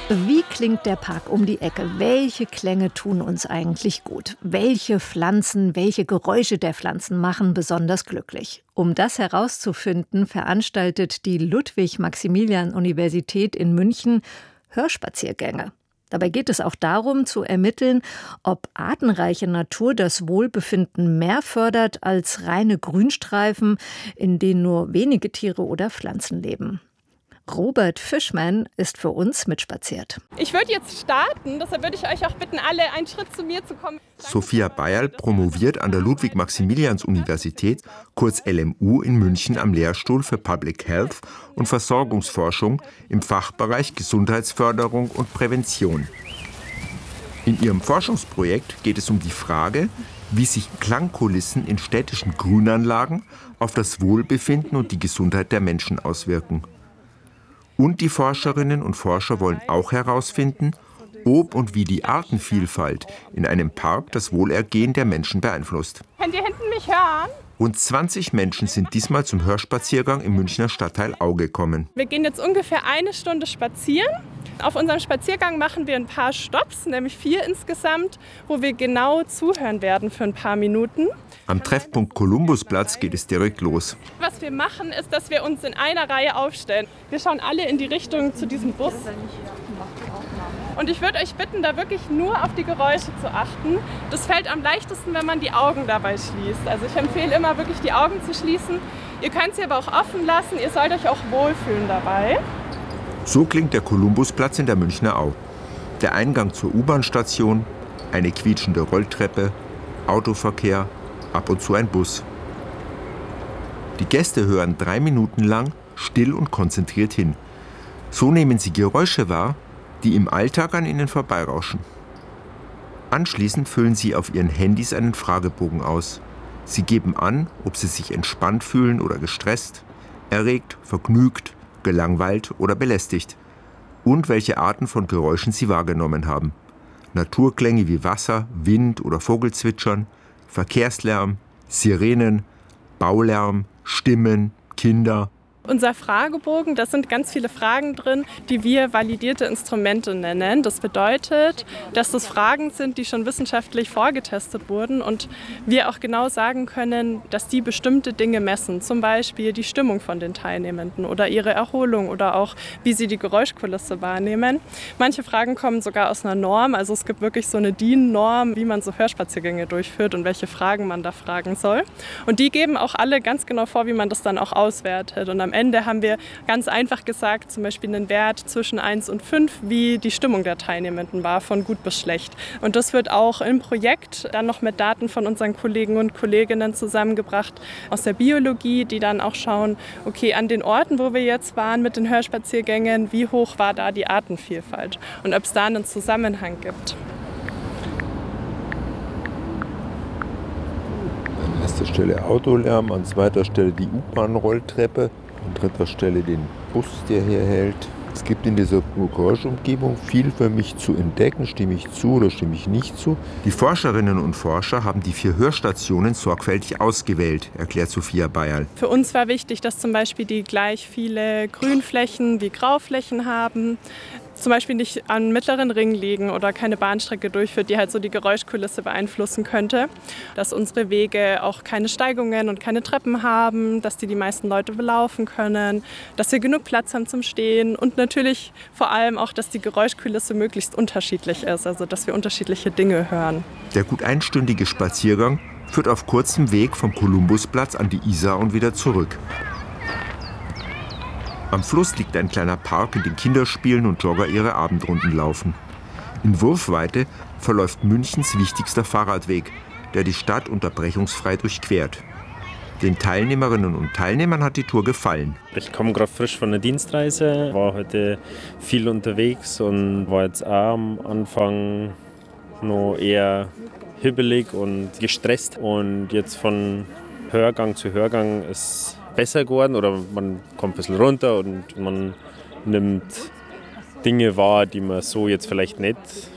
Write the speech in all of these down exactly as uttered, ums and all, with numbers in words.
Wie klingt der Park um die Ecke? Welche Klänge tun uns eigentlich gut? Welche Pflanzen, welche Geräusche der Pflanzen machen besonders glücklich? Um das herauszufinden, veranstaltet die Ludwig-Maximilian-Universität in München Hörspaziergänge. Dabei geht es auch darum, zu ermitteln, ob artenreiche Natur das Wohlbefinden mehr fördert als reine Grünstreifen, in denen nur wenige Tiere oder Pflanzen leben. Robert Fischmann ist für uns mitspaziert. Ich würde jetzt starten, deshalb würde ich euch auch bitten, alle einen Schritt zu mir zu kommen. Sophia Bayerl promoviert an der Ludwig-Maximilians-Universität, kurz L M U, in München am Lehrstuhl für Public Health und Versorgungsforschung im Fachbereich Gesundheitsförderung und Prävention. In ihrem Forschungsprojekt geht es um die Frage, wie sich Klangkulissen in städtischen Grünanlagen auf das Wohlbefinden und die Gesundheit der Menschen auswirken. Und die Forscherinnen und Forscher wollen auch herausfinden, ob und wie die Artenvielfalt in einem Park das Wohlergehen der Menschen beeinflusst. Könnt ihr hinten mich hören? Rund zwanzig Menschen sind diesmal zum Hörspaziergang im Münchner Stadtteil Au gekommen. Wir gehen jetzt ungefähr eine Stunde spazieren. Auf unserem Spaziergang machen wir ein paar Stopps, nämlich vier insgesamt, wo wir genau zuhören werden für ein paar Minuten. Am Treffpunkt Kolumbusplatz geht es direkt los. Was wir machen, ist, dass wir uns in einer Reihe aufstellen. Wir schauen alle in die Richtung zu diesem Bus. Und ich würde euch bitten, da wirklich nur auf die Geräusche zu achten. Das fällt am leichtesten, wenn man die Augen dabei schließt. Also ich empfehle immer, wirklich die Augen zu schließen. Ihr könnt sie aber auch offen lassen. Ihr sollt euch auch wohlfühlen dabei. So klingt der Kolumbusplatz in der Münchner Au. Der Eingang zur U-Bahn-Station, eine quietschende Rolltreppe, Autoverkehr, ab und zu ein Bus. Die Gäste hören drei Minuten lang still und konzentriert hin. So nehmen sie Geräusche wahr, die im Alltag an ihnen vorbeirauschen. Anschließend füllen sie auf ihren Handys einen Fragebogen aus. Sie geben an, ob sie sich entspannt fühlen oder gestresst, erregt, vergnügt, gelangweilt oder belästigt und welche Arten von Geräuschen sie wahrgenommen haben. Naturklänge wie Wasser, Wind oder Vogelzwitschern, Verkehrslärm, Sirenen, Baulärm, Stimmen, Kinder. Unser Fragebogen, da sind ganz viele Fragen drin, die wir validierte Instrumente nennen. Das bedeutet, dass das Fragen sind, die schon wissenschaftlich vorgetestet wurden und wir auch genau sagen können, dass die bestimmte Dinge messen. Zum Beispiel die Stimmung von den Teilnehmenden oder ihre Erholung oder auch, wie sie die Geräuschkulisse wahrnehmen. Manche Fragen kommen sogar aus einer Norm. Also es gibt wirklich so eine D I N-Norm, wie man so Hörspaziergänge durchführt und welche Fragen man da fragen soll. Und die geben auch alle ganz genau vor, wie man das dann auch auswertet. Und am Ende haben wir ganz einfach gesagt, zum Beispiel einen Wert zwischen eins und fünf, wie die Stimmung der Teilnehmenden war, von gut bis schlecht. Und das wird auch im Projekt dann noch mit Daten von unseren Kollegen und Kolleginnen zusammengebracht aus der Biologie, die dann auch schauen, okay, an den Orten, wo wir jetzt waren mit den Hörspaziergängen, wie hoch war da die Artenvielfalt und ob es da einen Zusammenhang gibt. An erster Stelle Autolärm, an zweiter Stelle die U-Bahn-Rolltreppe. An dritter Stelle den Bus, der hier hält. Es gibt in dieser Geräuschumgebung viel für mich zu entdecken. Stimme ich zu oder stimme ich nicht zu? Die Forscherinnen und Forscher haben die vier Hörstationen sorgfältig ausgewählt, erklärt Sophia Bayerl. Für uns war wichtig, dass zum Beispiel die gleich viele Grünflächen wie Grauflächen haben. Zum Beispiel nicht an mittleren Ringen liegen oder keine Bahnstrecke durchführt, die halt so die Geräuschkulisse beeinflussen könnte. Dass unsere Wege auch keine Steigungen und keine Treppen haben, dass die die meisten Leute belaufen können, dass wir genug Platz haben zum Stehen und natürlich vor allem auch, dass die Geräuschkulisse möglichst unterschiedlich ist, also dass wir unterschiedliche Dinge hören. Der gut einstündige Spaziergang führt auf kurzem Weg vom Kolumbusplatz an die Isar und wieder zurück. Am Fluss liegt ein kleiner Park, in dem Kinder spielen und Jogger ihre Abendrunden laufen. In Wurfweite verläuft Münchens wichtigster Fahrradweg, der die Stadt unterbrechungsfrei durchquert. Den Teilnehmerinnen und Teilnehmern hat die Tour gefallen. Ich komme gerade frisch von der Dienstreise, war heute viel unterwegs und war jetzt auch am Anfang noch eher hibbelig und gestresst. Und jetzt von Hörgang zu Hörgang ist besser geworden oder man kommt ein bisschen runter und man nimmt Dinge wahr, die man so jetzt vielleicht nicht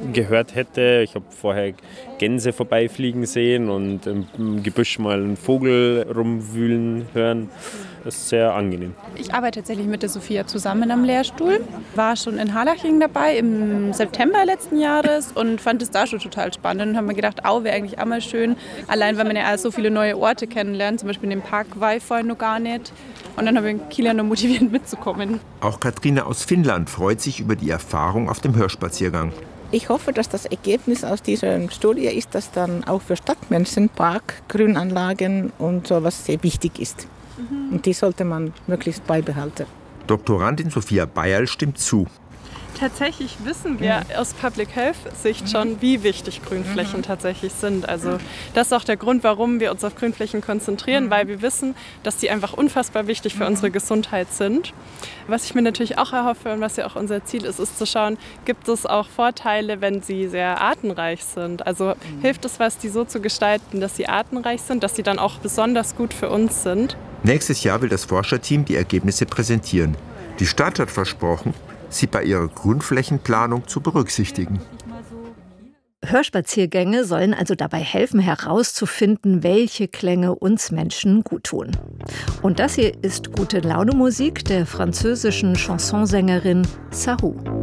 gehört hätte. Ich habe vorher Gänse vorbeifliegen sehen und im Gebüsch mal einen Vogel rumwühlen hören. Das ist sehr angenehm. Ich arbeite tatsächlich mit der Sophia zusammen am Lehrstuhl. War schon in Harlaching dabei im September letzten Jahres und fand es da schon total spannend. Und haben mir gedacht, Au wäre eigentlich auch mal schön. Allein, weil man ja so viele neue Orte kennenlernt. Zum Beispiel in dem Park war ich vorher noch gar nicht. Und dann habe ich Kilian noch motiviert mitzukommen. Auch Katrine aus Finnland freut sich über die Erfahrung auf dem Hörspaziergang. Ich hoffe, dass das Ergebnis aus dieser Studie ist, dass dann auch für Stadtmenschen Park, Grünanlagen und sowas sehr wichtig ist. Mhm. Und die sollte man möglichst beibehalten. Doktorandin Sophia Bayerl stimmt zu. Tatsächlich wissen wir mhm. aus Public Health Sicht schon, wie wichtig Grünflächen mhm. tatsächlich sind. Also das ist auch der Grund, warum wir uns auf Grünflächen konzentrieren, mhm. weil wir wissen, dass die einfach unfassbar wichtig für mhm. unsere Gesundheit sind. Was ich mir natürlich auch erhoffe und was ja auch unser Ziel ist, ist zu schauen, gibt es auch Vorteile, wenn sie sehr artenreich sind. Also mhm. hilft es was, die so zu gestalten, dass sie artenreich sind, dass sie dann auch besonders gut für uns sind. Nächstes Jahr will das Forscherteam die Ergebnisse präsentieren. Die Stadt hat versprochen, sie bei ihrer Grünflächenplanung zu berücksichtigen. Hörspaziergänge sollen also dabei helfen, herauszufinden, welche Klänge uns Menschen guttun. Und das hier ist Gute-Laune-Musik der französischen Chansonsängerin Sahou.